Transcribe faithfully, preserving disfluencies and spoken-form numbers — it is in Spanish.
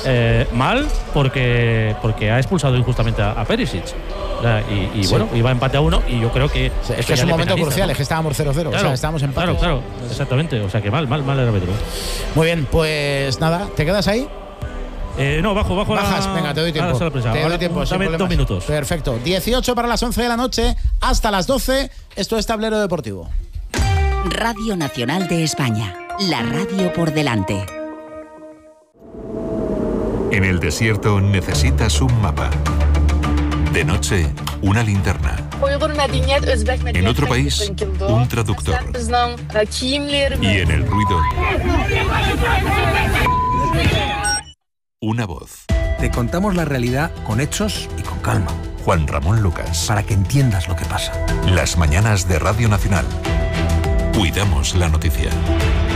eh, mal porque porque ha expulsado injustamente a, a Perisic. O sea, y, y sí. bueno, iba empate a uno y yo creo que… Sí, es que es un momento penaliza, crucial, ¿no? es que estábamos cero cero, Claro, o sea, estábamos empates. Claro, claro, exactamente. O sea, que mal, mal, mal el árbitro. Muy bien, pues nada, ¿te quedas ahí? Eh, no, bajo, bajo. Bajas, la, venga, te doy tiempo. Te doy Ahora, tiempo, dame dos minutos. Perfecto. dieciocho para las once de la noche, hasta las doce. Esto es Tablero Deportivo. Radio Nacional de España, la radio por delante. En el desierto necesitas un mapa. De noche, una linterna. En otro país, un traductor. Y en el ruido, una voz. Te contamos la realidad con hechos y con calma. Juan Ramón Lucas. Para que entiendas lo que pasa. Las mañanas de Radio Nacional. Cuidamos la noticia.